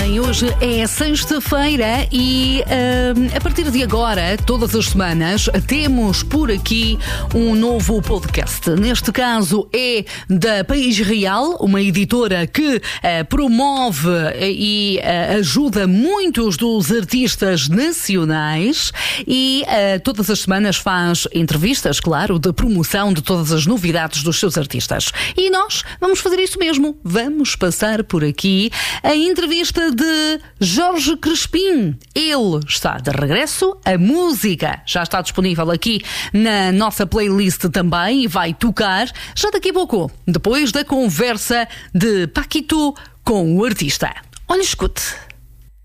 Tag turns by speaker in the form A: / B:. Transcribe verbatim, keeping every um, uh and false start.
A: bem, hoje é sexta-feira e uh, a partir de agora, todas as semanas, temos por aqui um novo podcast. Neste caso é da País Real, uma editora que uh, promove e uh, ajuda muitos dos artistas nacionais e uh, todas as semanas faz entrevistas, claro, de promoção de todas as novidades dos seus artistas. E nós vamos fazer isso mesmo. Vamos passar por aqui a entrevista de Jorge Crespim. Ele está de regresso. A música já está disponível aqui na nossa playlist também e vai tocar já daqui a pouco, depois da conversa de Paquito com o artista. Olha, escute.